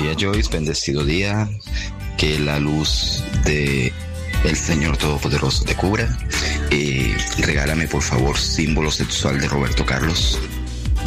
María Joyce, bendecido día, que la luz de el Señor Todopoderoso te cubra. Regálame por favor Símbolo Sexual de Roberto Carlos.